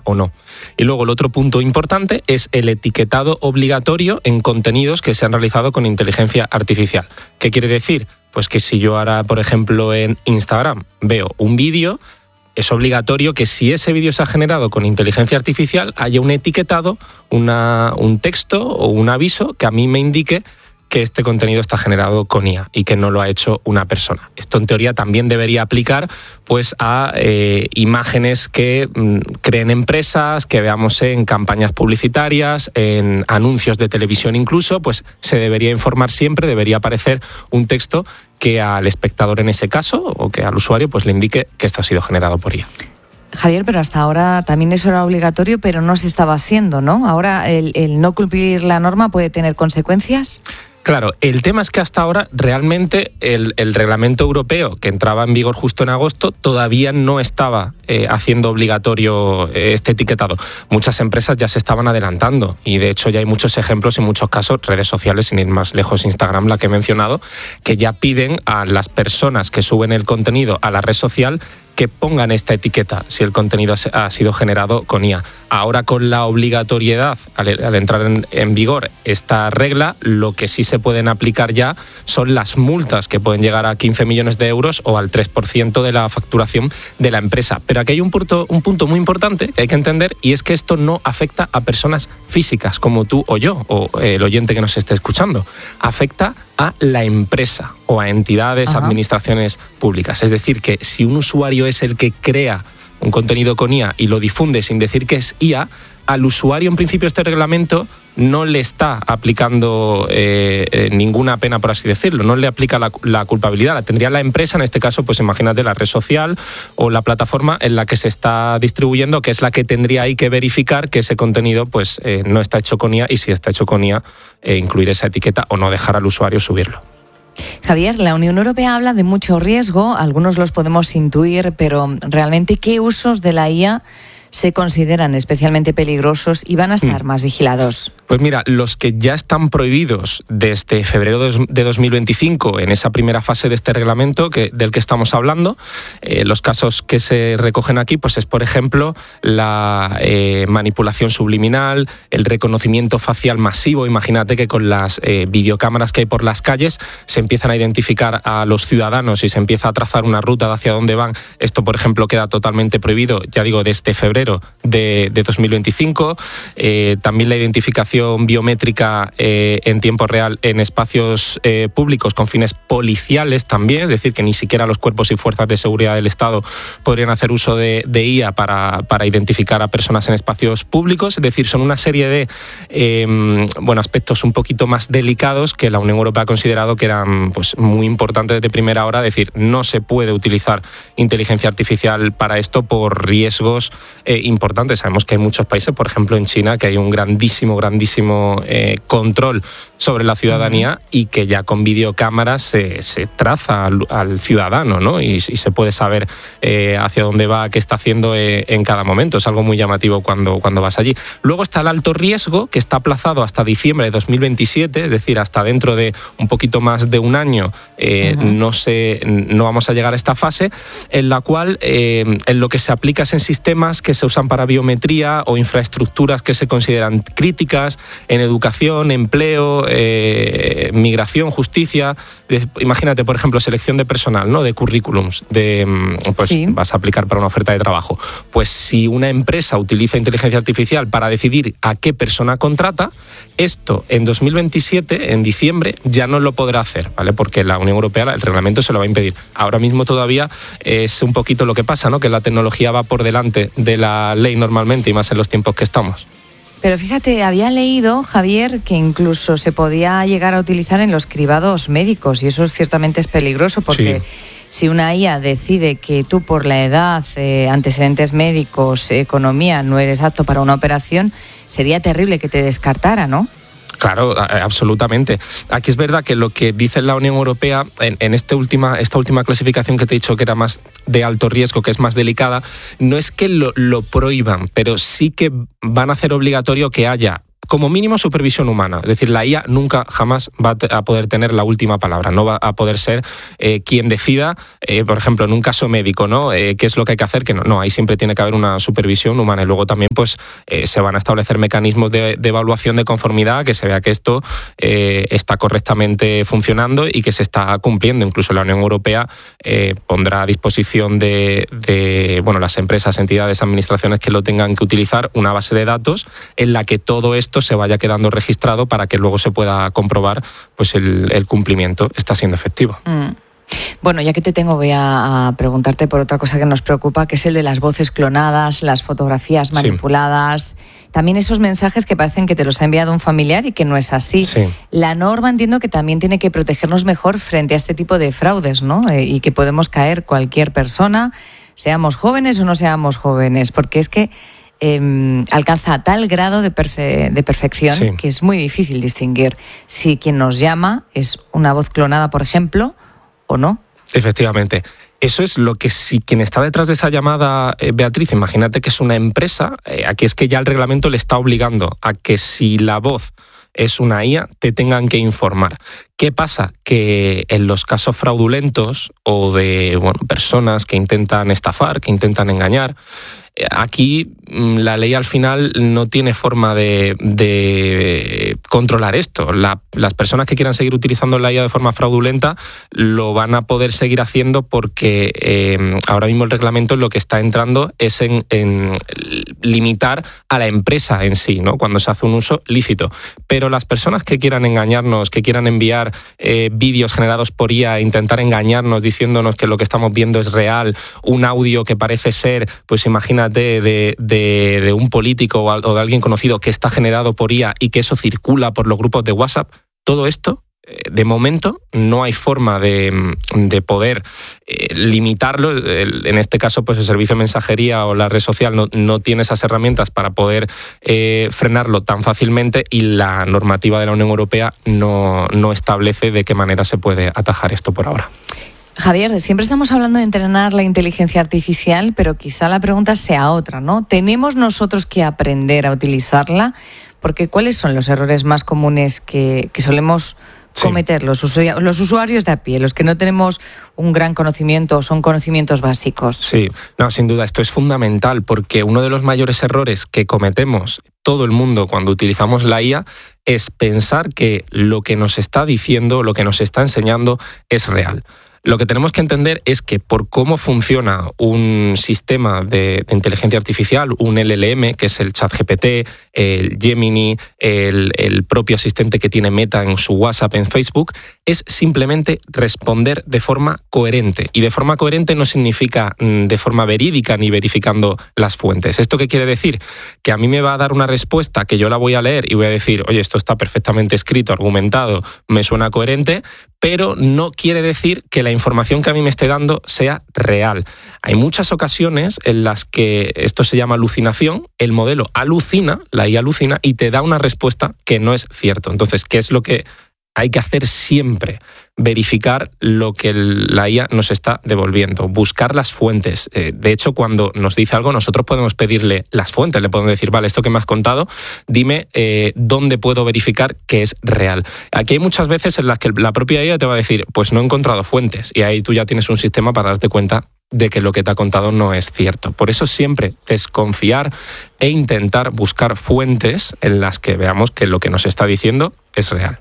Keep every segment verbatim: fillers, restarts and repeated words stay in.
o no. Y luego el otro punto importante es el etiquetado obligatorio en contenidos que se han realizado con inteligencia artificial. ¿Qué quiere decir? Pues que si yo ahora, por ejemplo, en Instagram veo un vídeo, es obligatorio que si ese vídeo se ha generado con inteligencia artificial haya un etiquetado, una, un texto o un aviso que a mí me indique que este contenido está generado con I A y que no lo ha hecho una persona. Esto en teoría también debería aplicar pues a eh, imágenes que mm, creen empresas, que veamos en campañas publicitarias, en anuncios de televisión incluso, pues se debería informar siempre, debería aparecer un texto que al espectador en ese caso o que al usuario pues le indique que esto ha sido generado por I A. Javier, pero hasta ahora también eso era obligatorio, pero no se estaba haciendo, ¿no? Ahora el, el no cumplir la norma puede tener consecuencias. Claro, el tema es que hasta ahora realmente el, el reglamento europeo, que entraba en vigor justo en agosto, todavía no estaba eh, haciendo obligatorio eh, este etiquetado. Muchas empresas ya se estaban adelantando y de hecho ya hay muchos ejemplos y muchos casos, redes sociales, sin ir más lejos, Instagram, la que he mencionado, que ya piden a las personas que suben el contenido a la red social que pongan esta etiqueta si el contenido ha sido generado con I A. Ahora, con la obligatoriedad, al, al entrar en, en vigor esta regla, lo que sí se pueden aplicar ya son las multas, que pueden llegar a quince millones de euros o al tres por ciento de la facturación de la empresa. Pero aquí hay un punto, un punto muy importante que hay que entender, y es que esto no afecta a personas físicas como tú o yo, o el oyente que nos esté escuchando. Afecta a la empresa o a entidades, Ajá. administraciones públicas. Es decir, que si un usuario es el que crea un contenido con I A y lo difunde sin decir que es I A, al usuario en principio este reglamento no le está aplicando eh, eh, ninguna pena, por así decirlo, no le aplica la, la culpabilidad, la tendría la empresa, en este caso, pues imagínate la red social o la plataforma en la que se está distribuyendo, que es la que tendría ahí que verificar que ese contenido pues eh, no está hecho con I A, y si está hecho con I A, eh, incluir esa etiqueta o no dejar al usuario subirlo. Javier, la Unión Europea habla de mucho riesgo, algunos los podemos intuir, pero realmente, ¿qué usos de la I A se consideran especialmente peligrosos y van a estar mm. más vigilados? Pues mira, los que ya están prohibidos desde febrero de dos mil veinticinco, en esa primera fase de este reglamento que, del que estamos hablando, eh, los casos que se recogen aquí, pues es, por ejemplo, la eh, manipulación subliminal, el reconocimiento facial masivo. Imagínate que con las eh, videocámaras que hay por las calles se empiezan a identificar a los ciudadanos y se empieza a trazar una ruta de hacia dónde van. Esto, por ejemplo, queda totalmente prohibido, ya digo, desde febrero de, de dos mil veinticinco. Eh, también la identificación biométrica eh, en tiempo real en espacios eh, públicos con fines policiales también, es decir, que ni siquiera los cuerpos y fuerzas de seguridad del Estado podrían hacer uso de, de I A para, para identificar a personas en espacios públicos. Es decir, son una serie de eh, bueno, aspectos un poquito más delicados que la Unión Europea ha considerado que eran pues, muy importantes de primera hora. Es decir, no se puede utilizar inteligencia artificial para esto por riesgos eh, importantes. Sabemos que hay muchos países, por ejemplo en China, que hay un grandísimo, grandísimo Eh, control sobre la ciudadanía uh-huh. y que ya con videocámaras se, se traza al, al ciudadano, ¿no? Y, y se puede saber eh, hacia dónde va, qué está haciendo eh, en cada momento. Es algo muy llamativo cuando, cuando vas allí. Luego está el alto riesgo, que está aplazado hasta diciembre de dos mil veintisiete, es decir, hasta dentro de un poquito más de un año eh, uh-huh. no, se, no vamos a llegar a esta fase, en la cual eh, en lo que se aplica es en sistemas que se usan para biometría o infraestructuras que se consideran críticas, en educación, empleo, eh, migración, justicia. De, imagínate, por ejemplo, selección de personal, ¿no? De currículums, de pues sí. vas a aplicar para una oferta de trabajo. Pues si una empresa utiliza inteligencia artificial para decidir a qué persona contrata, esto en dos mil veintisiete, en diciembre, ya no lo podrá hacer, ¿vale? Porque la Unión Europea, el reglamento se lo va a impedir. Ahora mismo todavía es un poquito lo que pasa, ¿no? Que la tecnología va por delante de la ley normalmente, y más en los tiempos que estamos. Pero fíjate, había leído, Javier, que incluso se podía llegar a utilizar en los cribados médicos, y eso ciertamente es peligroso porque sí. si una I A decide que tú por la edad, eh, antecedentes médicos, economía, no eres apto para una operación, sería terrible que te descartara, ¿no? Claro, absolutamente. Aquí es verdad que lo que dice la Unión Europea en, en este última, esta última clasificación que te he dicho que era más de alto riesgo, que es más delicada, no es que lo, lo prohíban, pero sí que van a hacer obligatorio que haya como mínimo supervisión humana. Es decir, la I A nunca, jamás va a poder tener la última palabra, no va a poder ser eh, quien decida, eh, por ejemplo, en un caso médico, ¿no? Eh, ¿Qué es lo que hay que hacer? Que no, no, ahí siempre tiene que haber una supervisión humana y luego también pues eh, se van a establecer mecanismos de, de evaluación de conformidad, que se vea que esto eh, está correctamente funcionando y que se está cumpliendo. Incluso la Unión Europea eh, pondrá a disposición de, de bueno, las empresas, entidades, administraciones que lo tengan que utilizar una base de datos en la que todo esto se vaya quedando registrado para que luego se pueda comprobar pues el, el cumplimiento está siendo efectivo. Mm. Bueno, ya que te tengo, voy a, a preguntarte por otra cosa que nos preocupa, que es el de las voces clonadas, las fotografías manipuladas, sí. También esos mensajes que parecen que te los ha enviado un familiar y que no es así. Sí. La norma entiendo que también tiene que protegernos mejor frente a este tipo de fraudes, ¿no? Eh, y que podemos caer cualquier persona, seamos jóvenes o no seamos jóvenes, porque es que eh, alcanza a tal grado de, perfe- de perfección sí. que es muy difícil distinguir si quien nos llama es una voz clonada, por ejemplo, o no. Efectivamente. Eso es lo que si quien está detrás de esa llamada, eh, Beatriz, imagínate que es una empresa, eh, aquí es que ya el reglamento le está obligando a que si la voz es una I A, te tengan que informar. ¿Qué pasa? Que en los casos fraudulentos o de bueno, personas que intentan estafar, que intentan engañar, aquí la ley al final no tiene forma de, de controlar esto. La, las personas que quieran seguir utilizando la I A de forma fraudulenta lo van a poder seguir haciendo porque eh, ahora mismo el reglamento lo que está entrando es en, en limitar a la empresa en sí, ¿no? Cuando se hace un uso lícito. Pero las personas que quieran engañarnos, que quieran enviar eh, vídeos generados por I A e intentar engañarnos diciéndonos que lo que estamos viendo es real, un audio que parece ser, pues imagínate, De, de, de un político o de alguien conocido que está generado por I A y que eso circula por los grupos de WhatsApp, todo esto, de momento, no hay forma de, de poder eh, limitarlo. En este caso, pues el servicio de mensajería o la red social no, no tiene esas herramientas para poder eh, frenarlo tan fácilmente y la normativa de la Unión Europea no, no establece de qué manera se puede atajar esto por ahora. Javier, siempre estamos hablando de entrenar la inteligencia artificial, pero quizá la pregunta sea otra, ¿no? ¿Tenemos nosotros que aprender a utilizarla? Porque ¿cuáles son los errores más comunes que, que solemos cometer sí. los, usu- los usuarios de a pie, los que no tenemos un gran conocimiento o son conocimientos básicos? Sí, no, sin duda, esto es fundamental porque uno de los mayores errores que cometemos todo el mundo cuando utilizamos la I A es pensar que lo que nos está diciendo, lo que nos está enseñando es real. Lo que tenemos que entender es que por cómo funciona un sistema de, de inteligencia artificial, un L L M, que es el ChatGPT, el Gemini, el, el propio asistente que tiene Meta en su WhatsApp, en Facebook, es simplemente responder de forma coherente. Y de forma coherente no significa de forma verídica ni verificando las fuentes. ¿Esto qué quiere decir? Que a mí me va a dar una respuesta que yo la voy a leer y voy a decir, oye, esto está perfectamente escrito, argumentado, me suena coherente, pero no quiere decir que la información que a mí me esté dando sea real. Hay muchas ocasiones en las que esto se llama alucinación, el modelo alucina, la I A alucina y te da una respuesta que no es cierto. Entonces, ¿qué es lo que hay que hacer siempre? Verificar lo que la I A nos está devolviendo, buscar las fuentes. Eh, de hecho, cuando nos dice algo, nosotros podemos pedirle las fuentes, le podemos decir, vale, esto que me has contado, dime eh, dónde puedo verificar que es real. Aquí hay muchas veces en las que la propia I A te va a decir, pues no he encontrado fuentes, y ahí tú ya tienes un sistema para darte cuenta de que lo que te ha contado no es cierto. Por eso siempre desconfiar e intentar buscar fuentes en las que veamos que lo que nos está diciendo es real.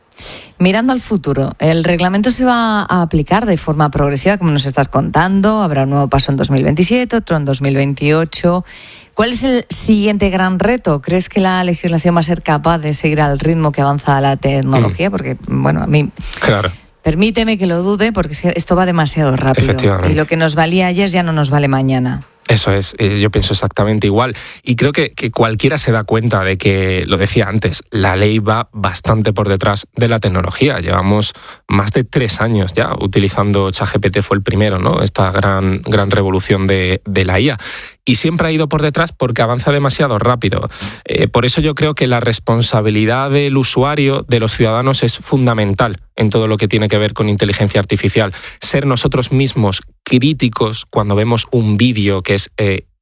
Mirando al futuro, ¿el reglamento se va a aplicar de forma progresiva, como nos estás contando? ¿Habrá un nuevo paso en dos mil veintisiete, otro en dos mil veintiocho? ¿Cuál es el siguiente gran reto? ¿Crees que la legislación va a ser capaz de seguir al ritmo que avanza la tecnología? Mm. Porque, bueno, a mí... Claro. Permíteme que lo dude, porque esto va demasiado rápido. Y lo que nos valía ayer ya no nos vale mañana. Eso es, yo pienso exactamente igual. Y creo que, que cualquiera se da cuenta de que, lo decía antes, la ley va bastante por detrás de la tecnología. Llevamos más de tres años ya utilizando ChatGPT, fue el primero, ¿no? Esta gran, gran revolución de, de la I A. Y siempre ha ido por detrás porque avanza demasiado rápido. Eh, por eso yo creo que la responsabilidad del usuario, de los ciudadanos, es fundamental en todo lo que tiene que ver con inteligencia artificial. Ser nosotros mismos críticos cuando vemos un vídeo que es eh,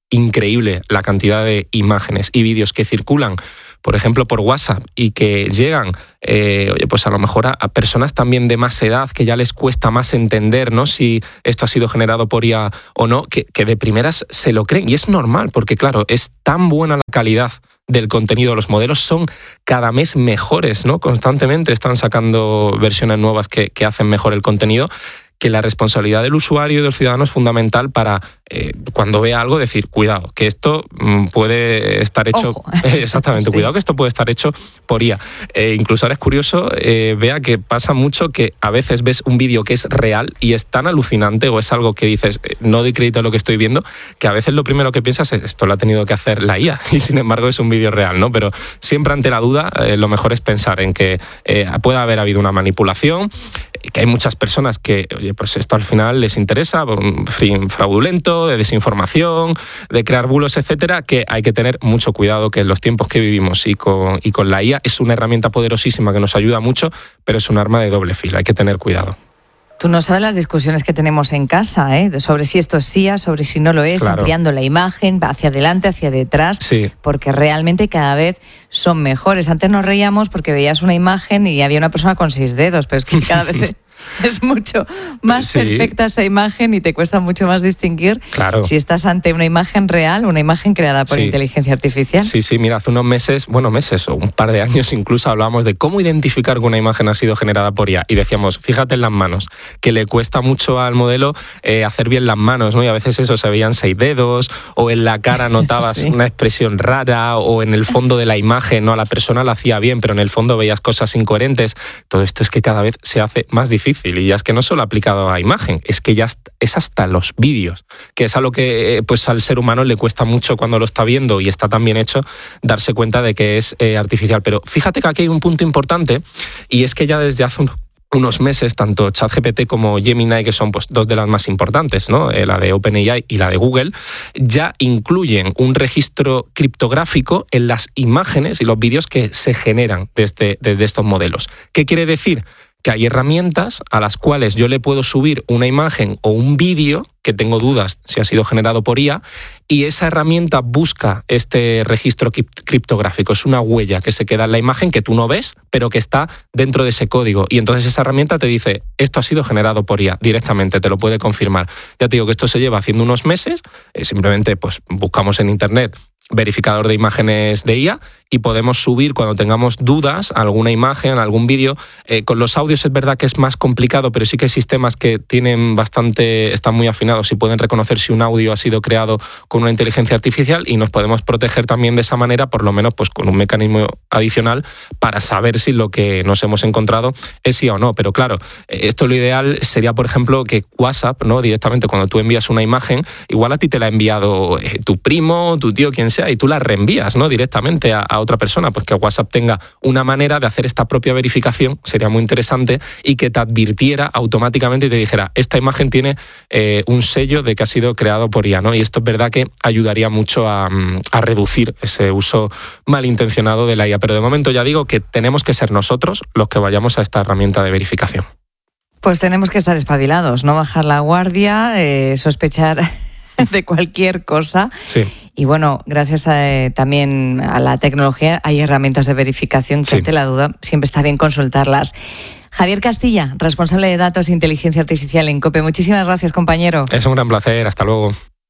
increíble la cantidad de imágenes y vídeos que circulan, por ejemplo, por WhatsApp y que llegan, eh, oye, pues a lo mejor a, a personas también de más edad que ya les cuesta más entender, ¿no?, si esto ha sido generado por I A o no, que, que de primeras se lo creen. Y es normal, porque claro, es tan buena la calidad del contenido, los modelos son cada mes mejores, ¿no? Constantemente están sacando versiones nuevas que, que hacen mejor el contenido, que la responsabilidad del usuario y del ciudadano es fundamental para, eh, cuando vea algo, decir, cuidado, que esto mm, puede estar hecho... Ojo. Exactamente, Sí. cuidado que esto puede estar hecho por I A. Eh, incluso ahora es curioso, eh, vea que pasa mucho que a veces ves un vídeo que es real y es tan alucinante o es algo que dices, eh, no doy crédito a lo que estoy viendo, que a veces lo primero que piensas es, esto lo ha tenido que hacer la I A y sin embargo es un vídeo real, ¿no? Pero siempre ante la duda, eh, lo mejor es pensar en que eh, puede haber habido una manipulación, que hay muchas personas que, oye, pues esto al final les interesa, por un fin fraudulento, de desinformación, de crear bulos, etcétera, que hay que tener mucho cuidado, que en los tiempos que vivimos y con, y con la I A es una herramienta poderosísima que nos ayuda mucho, pero es un arma de doble filo, hay que tener cuidado. Tú no sabes las discusiones que tenemos en casa, ¿eh? Sobre si esto es I A, sobre si no lo es, Claro. ampliando la imagen hacia adelante, hacia detrás, Sí. porque realmente cada vez son mejores. Antes nos reíamos porque veías una imagen y había una persona con seis dedos, pero es que cada vez es mucho más Sí. perfecta esa imagen y te cuesta mucho más distinguir Claro. si estás ante una imagen real o una imagen creada por Sí. inteligencia artificial. Sí, sí, mira, hace unos meses, bueno, meses o un par de años incluso hablábamos de cómo identificar que una imagen ha sido generada por I A y decíamos, fíjate en las manos, que le cuesta mucho al modelo eh, hacer bien las manos, ¿no? Y a veces eso, se veían seis dedos o en la cara notabas Sí. una expresión rara o en el fondo de la imagen, ¿no? A la persona la hacía bien, pero en el fondo veías cosas incoherentes. Todo esto es que cada vez se hace más difícil y ya es que no solo aplicado a imagen, es que ya es hasta los vídeos, que es algo que pues al ser humano le cuesta mucho cuando lo está viendo y está tan bien hecho darse cuenta de que es eh, artificial. Pero fíjate que aquí hay un punto importante y es que ya desde hace un unos meses, tanto ChatGPT como Gemini, que son pues dos de las más importantes, ¿no? Eh, la de OpenAI y la de Google, ya incluyen un registro criptográfico en las imágenes y los vídeos que se generan desde, desde estos modelos. ¿Qué quiere decir? Que hay herramientas a las cuales yo le puedo subir una imagen o un vídeo que tengo dudas si ha sido generado por I A y esa herramienta busca este registro criptográfico. Es una huella que se queda en la imagen que tú no ves, pero que está dentro de ese código. Y entonces esa herramienta te dice, esto ha sido generado por I A directamente, te lo puede confirmar. Ya te digo que esto se lleva haciendo unos meses, eh, simplemente pues buscamos en internet verificador de imágenes de I A y podemos subir cuando tengamos dudas alguna imagen, algún vídeo. Eh, con los audios es verdad que es más complicado, pero sí que hay sistemas que tienen bastante, están muy afinados y pueden reconocer si un audio ha sido creado con una inteligencia artificial y nos podemos proteger también de esa manera, por lo menos pues con un mecanismo adicional para saber si lo que nos hemos encontrado es I A o no. Pero claro, esto lo ideal sería, por ejemplo, que WhatsApp, ¿no? Directamente cuando tú envías una imagen, igual a ti te la ha enviado eh, tu primo, tu tío, quien sea, y tú la reenvías, ¿no? Directamente a, a otra persona, pues que WhatsApp tenga una manera de hacer esta propia verificación, sería muy interesante, y que te advirtiera automáticamente y te dijera, esta imagen tiene eh, un sello de que ha sido creado por I A, ¿no? Y esto es verdad que ayudaría mucho a, a reducir ese uso malintencionado de la I A. Pero de momento ya digo que tenemos que ser nosotros los que vayamos a esta herramienta de verificación. Pues tenemos que estar espabilados, no bajar la guardia, eh, sospechar de cualquier cosa. Sí. Y bueno, gracias a, eh, también a la tecnología hay herramientas de verificación que Sí. ante la duda siempre está bien consultarlas. Javier Castilla, responsable de datos e inteligencia artificial en COPE. Muchísimas gracias, compañero. Es un gran placer. Hasta luego.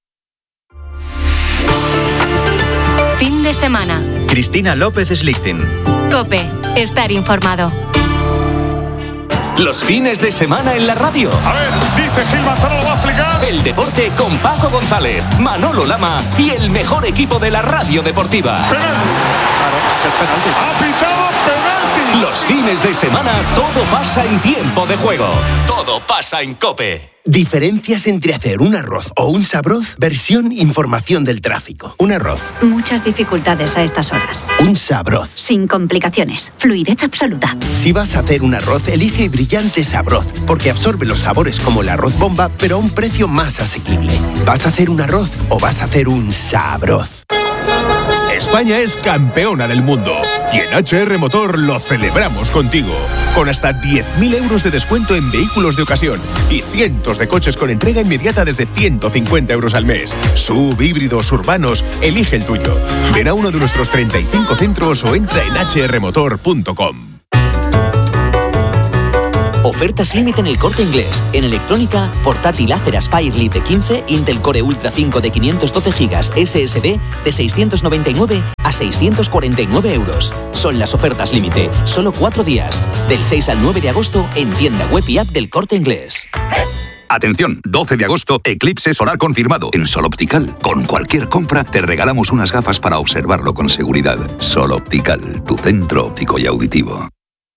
Fin de semana. Cristina López Slichting. COPE. Estar informado. Los fines de semana en la radio. A ver, dice Gil Manzano, lo va a explicar. El deporte con Paco González, Manolo Lama y el mejor equipo de la radio deportiva. Penalti. Claro, es penalti. Ha pitado penalti. Los fines de semana todo pasa en tiempo de juego. Todo pasa en COPE. Diferencias entre hacer un arroz o un sabroz, versión información del tráfico. Un arroz, Muchas dificultades a estas horas. un sabroz. Sin complicaciones. Fluidez absoluta. Si vas a hacer un arroz, elige Brillante Sabroz, porque absorbe los sabores como el arroz bomba, pero a un precio más asequible. ¿Vas a hacer un arroz o vas a hacer un sabroz? Sport España es campeona del mundo. Y en H R Motor lo celebramos contigo. Con hasta diez mil euros de descuento en vehículos de ocasión y cientos de coches con entrega inmediata desde ciento cincuenta euros al mes. Sub, híbridos, urbanos, elige el tuyo. Ven a uno de nuestros treinta y cinco centros o entra en h r motor punto com. Ofertas límite en El Corte Inglés. En electrónica, portátil Acer Aspire Lite quince, Intel Core Ultra cinco de quinientos doce gigas S S D de seiscientos noventa y nueve a seiscientos cuarenta y nueve euros. Son las ofertas límite, solo cuatro días. Del seis al nueve de agosto en tienda web y app del Corte Inglés. Atención, doce de agosto, eclipse solar confirmado en Sol Optical. Con cualquier compra te regalamos unas gafas para observarlo con seguridad. Sol Optical, tu centro óptico y auditivo.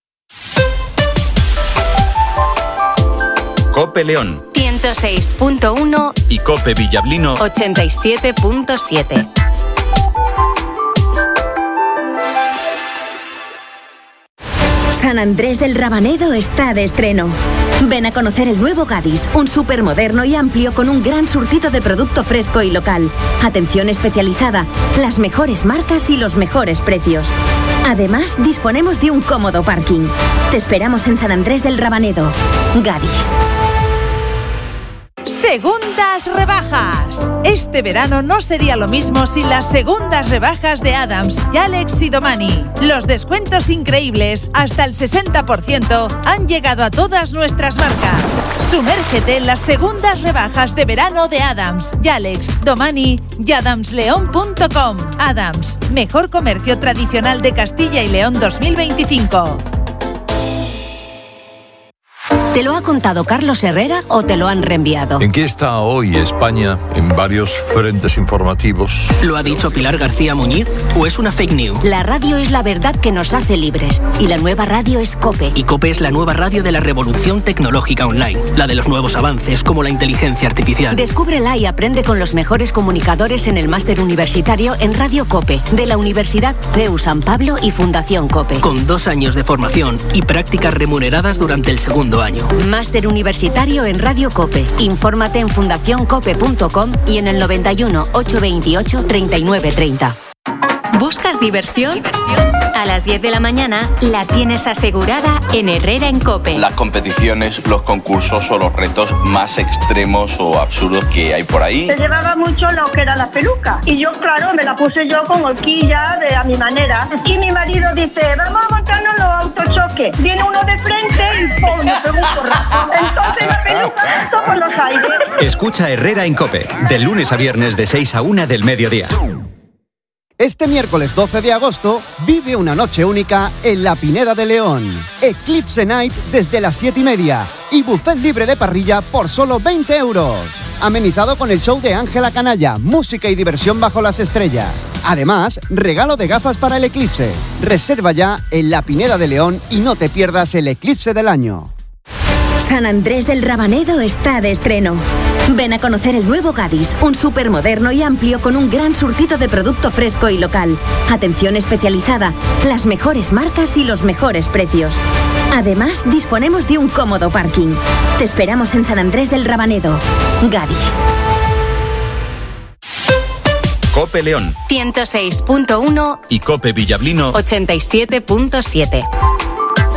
Cope León ciento seis punto uno y Cope Villablino ochenta y siete punto siete. San Andrés del Rabanedo está de estreno. Ven a conocer el nuevo Gadis, un súper moderno y amplio con un gran surtido de producto fresco y local. Atención especializada, las mejores marcas y los mejores precios. Además, disponemos de un cómodo parking. Te esperamos en San Andrés del Rabanedo. Gadis. Segundas rebajas. Este verano no sería lo mismo sin las segundas rebajas de Adams, Yalex y Domani. Los descuentos increíbles, hasta el sesenta por ciento, han llegado a todas nuestras marcas. Sumérgete en las segundas rebajas de verano de Adams, Yalex, Domani y adams león punto com. Adams, mejor comercio tradicional de Castilla y León dos mil veinticinco. ¿Te lo ha contado Carlos Herrera o te lo han reenviado? ¿En qué está hoy España en varios frentes informativos? ¿Lo ha dicho Pilar García Muñiz o es una fake news? La radio es la verdad que nos hace libres y la nueva radio es COPE. Y COPE es la nueva radio de la revolución tecnológica online, la de los nuevos avances como la inteligencia artificial. Descúbrela y aprende con los mejores comunicadores en el máster universitario en Radio COPE de la Universidad C E U San Pablo y Fundación COPE. Con dos años de formación y prácticas remuneradas durante el segundo año. Máster universitario en Radio COPE. Infórmate en fundación cope punto com y en el noventa y uno, ochocientos veintiocho, treinta y nueve treinta. ¿Buscas diversión? ¿Diversión? A las diez de la mañana la tienes asegurada en Herrera en COPE. Las competiciones, los concursos o los retos más extremos o absurdos que hay por ahí. Se llevaba mucho lo que era la peluca y yo, claro, me la puse yo con horquilla de a mi manera. Y mi marido dice, vamos a montarnos los autochoques. Viene uno de frente y ¡pum! Me pegó un porrazo. Entonces la peluca saltó por los aires. Escucha Herrera en COPE, de lunes a viernes de seis a una del mediodía. Este miércoles doce de agosto, vive una noche única en la Pineda de León. Eclipse Night desde las siete y media y buffet libre de parrilla por solo veinte euros. Amenizado con el show de Ángela Canalla, música y diversión bajo las estrellas. Además, regalo de gafas para el eclipse. Reserva ya en la Pineda de León y no te pierdas el eclipse del año. San Andrés del Rabanedo está de estreno. Ven a conocer el nuevo Gadis, un súper moderno y amplio con un gran surtido de producto fresco y local. Atención especializada, las mejores marcas y los mejores precios. Además, disponemos de un cómodo parking. Te esperamos en San Andrés del Rabanedo. Gadis. Cope León ciento seis punto uno y Cope Villablino ochenta y siete punto siete.